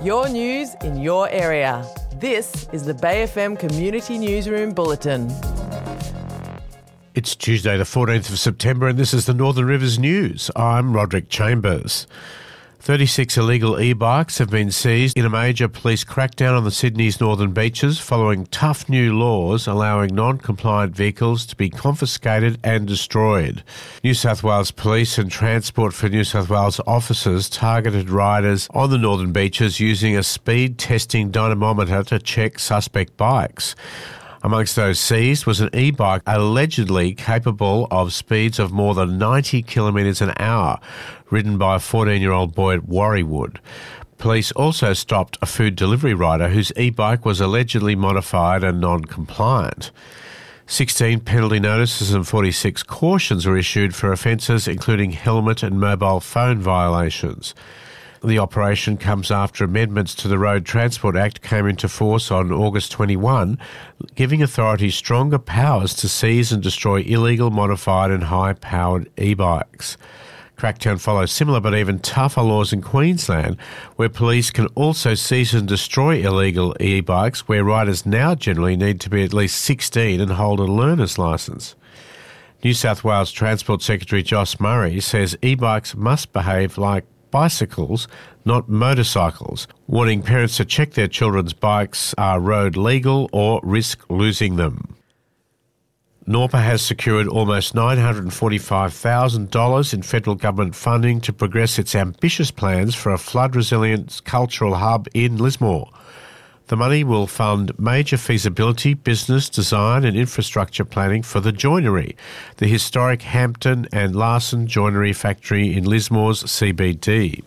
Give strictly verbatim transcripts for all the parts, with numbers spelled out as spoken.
Your news in your area. This is the Bay F M Community Newsroom Bulletin. It's Tuesday the fourteenth of September and this is the Northern Rivers News. I'm Roderick Chambers. thirty-six illegal e-bikes have been seized in a major police crackdown on the Sydney's northern beaches following tough new laws allowing non-compliant vehicles to be confiscated and destroyed. New South Wales Police and Transport for New South Wales officers targeted riders on the northern beaches using a speed testing dynamometer to check suspect bikes. Amongst those seized was an e-bike allegedly capable of speeds of more than ninety kilometres an hour, ridden by a fourteen-year-old boy at Warriewood. Police also stopped a food delivery rider whose e-bike was allegedly modified and non-compliant. sixteen penalty notices and forty-six cautions were issued for offences including helmet and mobile phone violations. The operation comes after amendments to the Road Transport Act came into force on August twenty-first, giving authorities stronger powers to seize and destroy illegal, modified and high-powered e-bikes. Crackdown follows similar but even tougher laws in Queensland, where police can also seize and destroy illegal e-bikes, where riders now generally need to be at least sixteen and hold a learner's licence. New South Wales Transport Secretary Joss Murray says e-bikes must behave like bicycles, not motorcycles, warning parents to check their children's bikes are road legal or risk losing them. Norpa has secured almost nine hundred forty-five thousand dollars in federal government funding to progress its ambitious plans for a flood-resilient cultural hub in Lismore. The money will fund major feasibility, business, design and infrastructure planning for the joinery, the historic Hampton and Larson Joinery Factory in Lismore's C B D.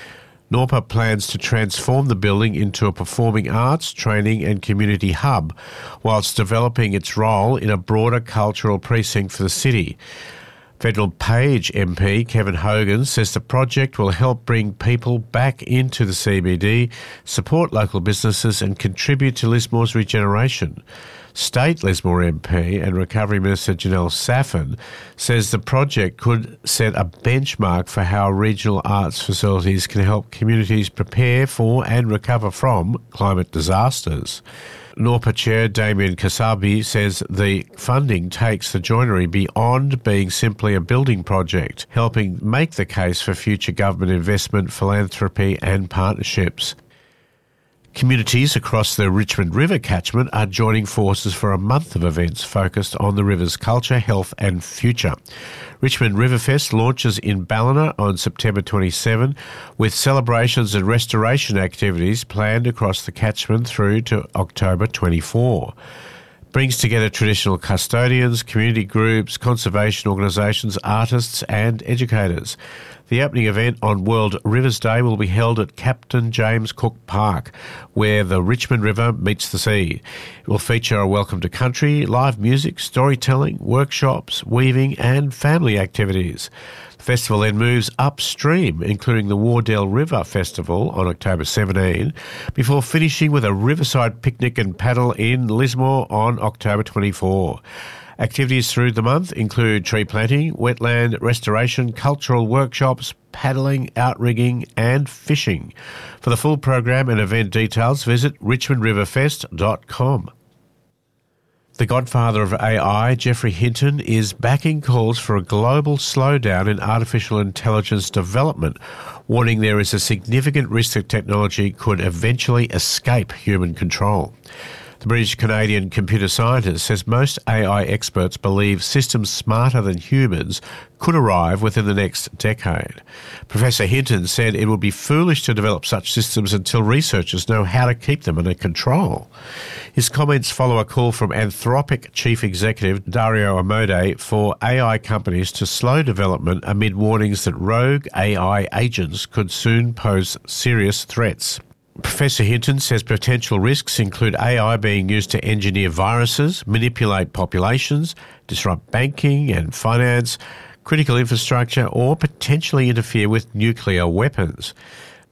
Norpa plans to transform the building into a performing arts, training and community hub, whilst developing its role in a broader cultural precinct for the city. Federal Page M P Kevin Hogan says the project will help bring people back into the C B D, support local businesses and contribute to Lismore's regeneration. State Lismore M P and Recovery Minister Janelle Saffin says the project could set a benchmark for how regional arts facilities can help communities prepare for and recover from climate disasters. Norpa Chair Damien Kasabi says the funding takes the joinery beyond being simply a building project, helping make the case for future government investment, philanthropy and partnerships. Communities across the Richmond River catchment are joining forces for a month of events focused on the river's culture, health and future. Richmond Riverfest launches in Ballina on September twenty-seventh, with celebrations and restoration activities planned across the catchment through to October twenty-fourth. Brings together traditional custodians, community groups, conservation organisations, artists and educators. The opening event on World Rivers Day will be held at Captain James Cook Park, where the Richmond River meets the sea. It will feature a welcome to country, live music, storytelling, workshops, weaving and family activities. The festival then moves upstream, including the Wardell River Festival on October seventeenth, before finishing with a riverside picnic and paddle in Lismore on October twenty-fourth. Activities through the month include tree planting, wetland restoration, cultural workshops, paddling, outrigging and fishing. For the full program and event details, visit richmond river fest dot com. The godfather of A I, Geoffrey Hinton, is backing calls for a global slowdown in artificial intelligence development, warning there is a significant risk that technology could eventually escape human control. The British-Canadian computer scientist says most A I experts believe systems smarter than humans could arrive within the next decade. Professor Hinton said it would be foolish to develop such systems until researchers know how to keep them under control. His comments follow a call from Anthropic Chief Executive Dario Amodei for A I companies to slow development amid warnings that rogue A I agents could soon pose serious threats. Professor Hinton says potential risks include A I being used to engineer viruses, manipulate populations, disrupt banking and finance, critical infrastructure, or potentially interfere with nuclear weapons.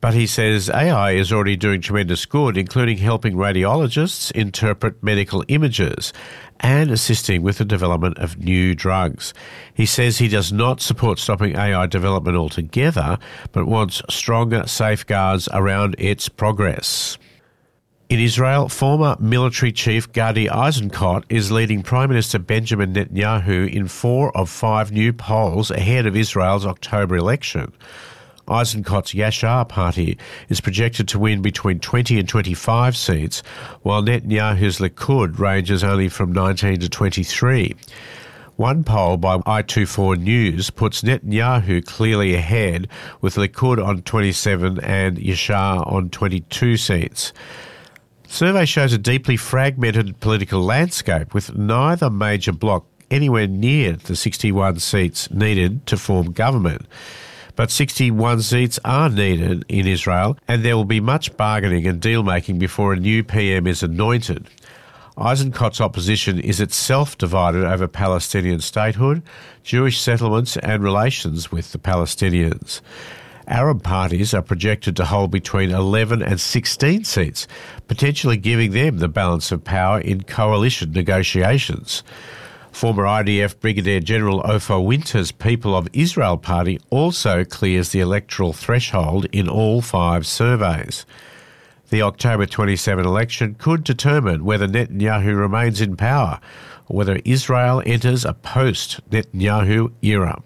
But he says A I is already doing tremendous good, including helping radiologists interpret medical images and assisting with the development of new drugs. He says he does not support stopping A I development altogether, but wants stronger safeguards around its progress. In Israel, former military chief Gadi Eisenkot is leading Prime Minister Benjamin Netanyahu in four of five new polls ahead of Israel's October election. Eisenkot's Yashar party is projected to win between twenty and twenty-five seats, while Netanyahu's Likud ranges only from nineteen to twenty-three. One poll by I twenty-four News puts Netanyahu clearly ahead, with Likud on twenty-seven and Yashar on twenty-two seats. The survey shows a deeply fragmented political landscape, with neither major bloc anywhere near the sixty-one seats needed to form government. But sixty-one seats are needed in Israel, and there will be much bargaining and deal-making before a new P M is anointed. Eisenkot's opposition is itself divided over Palestinian statehood, Jewish settlements and relations with the Palestinians. Arab parties are projected to hold between eleven and sixteen seats, potentially giving them the balance of power in coalition negotiations. Former I D F Brigadier General Ofer Winter's People of Israel party also clears the electoral threshold in all five surveys. The October twenty-seventh election could determine whether Netanyahu remains in power or whether Israel enters a post-Netanyahu era.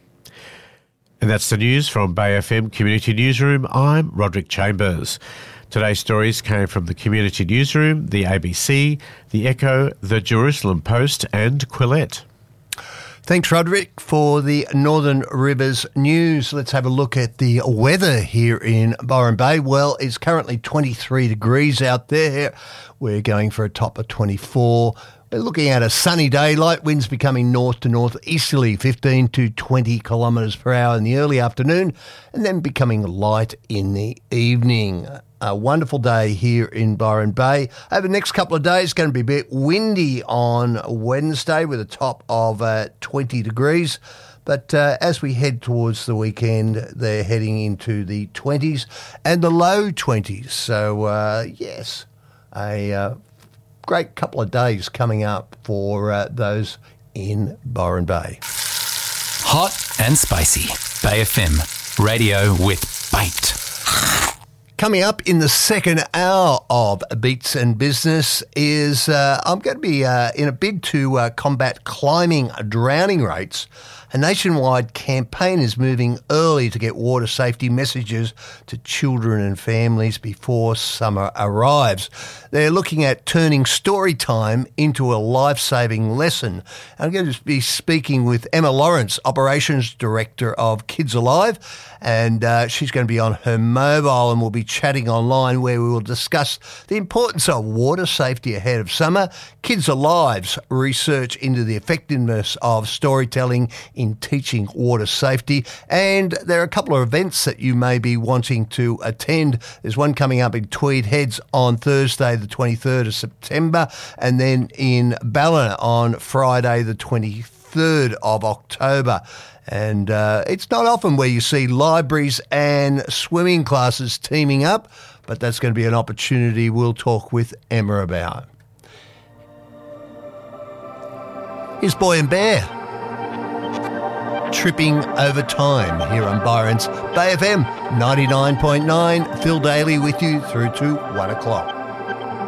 And that's the news from Bay F M Community Newsroom. I'm Roderick Chambers. Today's stories came from the Community Newsroom, the A B C, the Echo, the Jerusalem Post and Quillette. Thanks, Roderick, for the Northern Rivers news. Let's have a look at the weather here in Byron Bay. Well, it's currently twenty-three degrees out there. We're going for a top of twenty-four. We're looking at a sunny day, light winds becoming north to northeasterly, fifteen to twenty kilometres per hour in the early afternoon, and then becoming light in the evening. A wonderful day here in Byron Bay. Over the next couple of days, it's going to be a bit windy on Wednesday with a top of uh, twenty degrees. But uh, as we head towards the weekend, they're heading into the twenties and the low twenties. So, uh, yes, a uh, great couple of days coming up for uh, those in Byron Bay. Hot and spicy. Bay F M. Radio with bite. Coming up in the second hour of Beats and Business is uh, I'm going to be uh, in a bid to uh, combat climbing drowning rates. A nationwide campaign is moving early to get water safety messages to children and families before summer arrives. They're looking at turning story time into a life-saving lesson. I'm going to be speaking with Emma Lawrence, Operations Director of Kids Alive, and uh, she's going to be on her mobile, and we'll be chatting online where we will discuss the importance of water safety ahead of summer, Kids Alive's research into the effectiveness of storytelling in teaching water safety, and there are a couple of events that you may be wanting to attend. There's one coming up in Tweed Heads on Thursday the twenty-third of September, and then in Ballina on Friday the twenty-third of October. And uh, it's not often where you see libraries and swimming classes teaming up, but that's going to be an opportunity we'll talk with Emma about. Here's Boy and Bear, Tripping Over Time, here on Byron's Bay F M ninety-nine point nine. Phil Daly with you through to one o'clock.